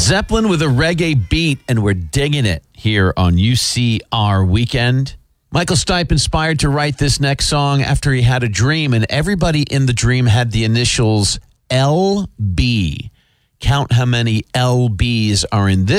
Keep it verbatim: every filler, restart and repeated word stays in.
Zeppelin with a reggae beat, and we're digging it here on U C R Weekend. Michael Stipe inspired to write this next song after he had a dream, and everybody in the dream had the initials L B. Count how many L Bs are in this